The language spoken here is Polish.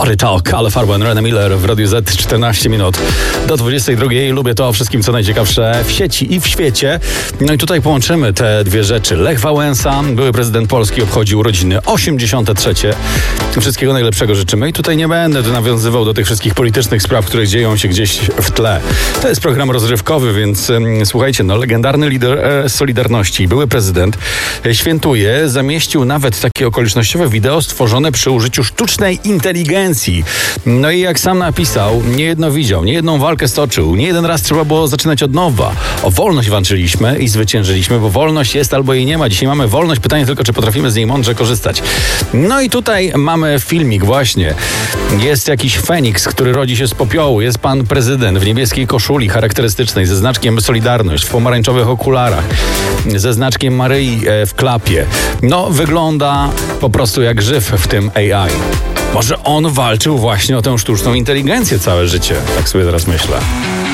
Party Talk, Ale Farben, René Miller w Radiu Z, 14 minut do 22. Lubię to o wszystkim, co najciekawsze w sieci i w świecie. No i tutaj połączymy te dwie rzeczy. Lech Wałęsa, były prezydent Polski, obchodził urodziny 83. Wszystkiego najlepszego życzymy. I tutaj nie będę nawiązywał do tych wszystkich politycznych spraw, które dzieją się gdzieś w tle. To jest program rozrywkowy, więc słuchajcie, legendarny lider Solidarności, były prezydent, świętuje, zamieścił nawet takie okolicznościowe wideo stworzone przy użyciu sztucznej inteligencji. No i jak sam napisał, niejedno widział, niejedną walkę stoczył, nie jeden raz trzeba było zaczynać od nowa. O wolność walczyliśmy i zwyciężyliśmy, bo wolność jest albo jej nie ma. Dzisiaj mamy wolność, pytanie tylko, czy potrafimy z niej mądrze korzystać. No i tutaj mamy filmik właśnie. Jest jakiś Feniks, który rodzi się z popiołu. Jest pan prezydent w niebieskiej koszuli charakterystycznej ze znaczkiem Solidarność, w pomarańczowych okularach, ze znaczkiem Maryi w klapie. No, wygląda po prostu jak żyw w tym AI. Może on walczył właśnie o tę sztuczną inteligencję całe życie. Tak sobie teraz myślę.